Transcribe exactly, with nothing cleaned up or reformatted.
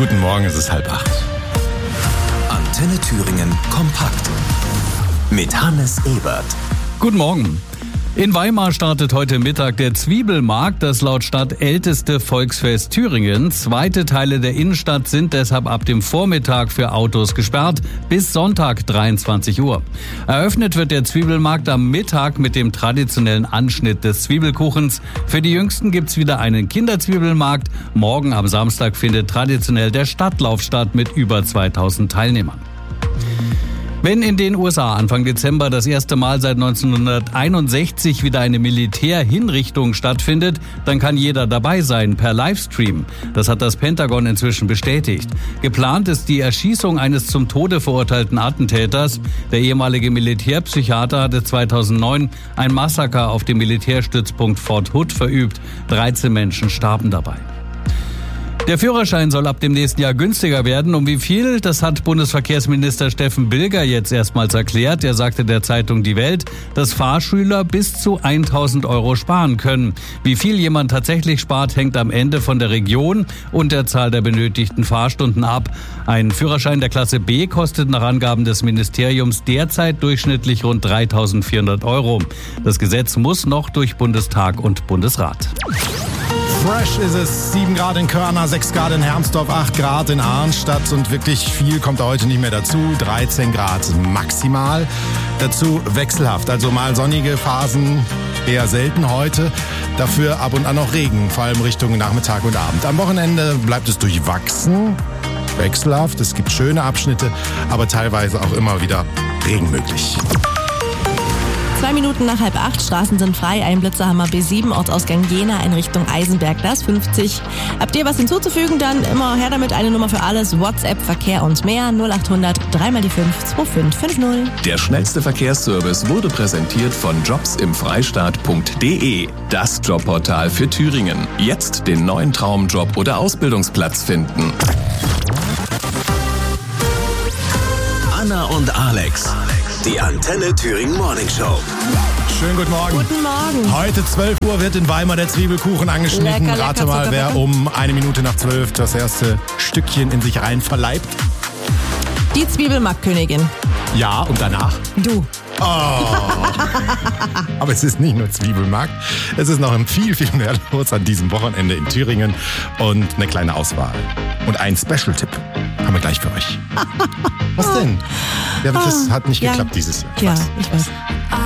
Guten Morgen, es ist halb acht. Antenne Thüringen kompakt mit Hannes Ebert. Guten Morgen. In Weimar startet heute Mittag der Zwiebelmarkt, das laut Stadt älteste Volksfest Thüringens. Weite Teile der Innenstadt sind deshalb ab dem Vormittag für Autos gesperrt bis Sonntag dreiundzwanzig Uhr. Eröffnet wird der Zwiebelmarkt am Mittag mit dem traditionellen Anschnitt des Zwiebelkuchens. Für die Jüngsten gibt's wieder einen Kinderzwiebelmarkt. Morgen am Samstag findet traditionell der Stadtlauf statt mit über zweitausend Teilnehmern. Wenn in den U S A Anfang Dezember das erste Mal seit neunzehnhunderteinundsechzig wieder eine Militärhinrichtung stattfindet, dann kann jeder dabei sein per Livestream. Das hat das Pentagon inzwischen bestätigt. Geplant ist die Erschießung eines zum Tode verurteilten Attentäters. Der ehemalige Militärpsychiater hatte zweitausendneun ein Massaker auf dem Militärstützpunkt Fort Hood verübt. dreizehn Menschen starben dabei. Der Führerschein soll ab dem nächsten Jahr günstiger werden. Um wie viel? Das hat Bundesverkehrsminister Steffen Bilger jetzt erstmals erklärt. Er sagte der Zeitung Die Welt, dass Fahrschüler bis zu tausend Euro sparen können. Wie viel jemand tatsächlich spart, hängt am Ende von der Region und der Zahl der benötigten Fahrstunden ab. Ein Führerschein der Klasse B kostet nach Angaben des Ministeriums derzeit durchschnittlich rund dreitausendvierhundert Euro. Das Gesetz muss noch durch Bundestag und Bundesrat. Fresh ist es, sieben Grad in Körner, sechs Grad in Hermsdorf, acht Grad in Arnstadt und wirklich viel kommt da heute nicht mehr dazu, dreizehn Grad maximal. Dazu wechselhaft, also mal sonnige Phasen, eher selten heute, dafür ab und an noch Regen, vor allem Richtung Nachmittag und Abend. Am Wochenende bleibt es durchwachsen, wechselhaft, es gibt schöne Abschnitte, aber teilweise auch immer wieder Regen möglich. Zwei Minuten nach halb acht, Straßen sind frei, Einblitzerhammer B sieben, Ortsausgang Jena in Richtung Eisenberg, das fünfzig. Habt ihr was hinzuzufügen, dann immer her damit, eine Nummer für alles, WhatsApp, Verkehr und mehr, null achthundert, drei mal die fünf, zwei fünf fünf null. Der schnellste Verkehrsservice wurde präsentiert von jobs im freistaat punkt de, das Jobportal für Thüringen. Jetzt den neuen Traumjob oder Ausbildungsplatz finden. Anna und Alex. Die Antenne Thüringen Morning Show. Schönen guten Morgen. Guten Morgen. Heute zwölf Uhr wird in Weimar der Zwiebelkuchen angeschnitten. Lecker, Rate lecker, mal, Zucker, wer bitte. um eine Minute nach zwölf das erste Stückchen in sich rein verleibt. Die Zwiebelmarktkönigin. Ja, und danach? Du. Oh. Aber es ist nicht nur Zwiebelmarkt, es ist noch viel, viel mehr los an diesem Wochenende in Thüringen und eine kleine Auswahl. Und einen Special-Tipp haben wir gleich für euch. Was denn? Ja, das hat nicht Ja. geklappt dieses Jahr. Ich Ja, weiß. ich weiß.